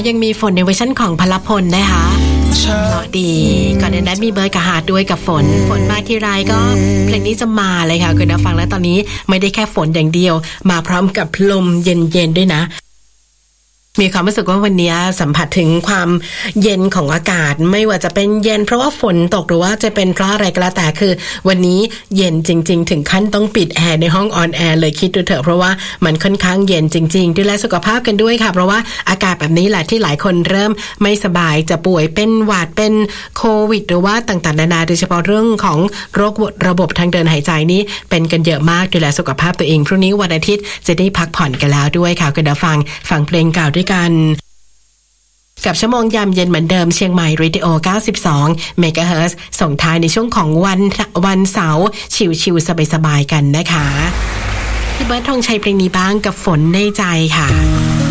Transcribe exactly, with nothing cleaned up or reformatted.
ยังมีฝนในเวอร์ชันของพลพลนะคะเพราะดีก่อนหน้านั้นมีเบิร์ดกับหาดด้วยกับฝนฝนมาทีไรก็เพลงนี้จะมาเลยค่ะคุณผู้ฟังแล้วตอนนี้ไม่ได้แค่ฝนอย่างเดียวมาพร้อมกับลมเย็นๆด้วยนะมีความรู้สึกว่าวันนี้สัมผัสถึงความเย็นของอากาศไม่ว่าจะเป็นเย็นเพราะว่าฝนตกหรือว่าจะเป็นเพราะอะไรก็แล้วแต่คือวันนี้เย็นจริงๆถึงขั้นต้องปิดแอร์ในห้องออนแอร์เลยคิดดูเถอะเพราะว่ามันค่อนข้างเย็นจริงๆดูแลสุขภาพกันด้วยค่ะเพราะว่าอากาศแบบนี้แหละที่หลายคนเริ่มไม่สบายจะป่วยเป็นหวัดเป็นโควิดหรือว่าต่างๆนานาโดยเฉพาะเรื่องของโรคระบบทางเดินหายใจนี้เป็นกันเยอะมากดูแลสุขภาพตัวเองพรุ่งนี้วันอาทิตย์จะได้พักผ่อนกันแล้วด้วยค่ะคุณผู้ฟังฟังเพลงเก่าด้วยกันกับชั่วโมงยามเย็นเหมือนเดิมเชียงใหม่เรดิโอเก้าสิบสองเมกะเฮิรตซ์ส่งท้ายในช่วงของวันวันเสาร์ชิวๆสบายๆกันนะคะพี่เบิร์ดธงชัยเพลงนี้บ้างกับฝนในใจค่ะ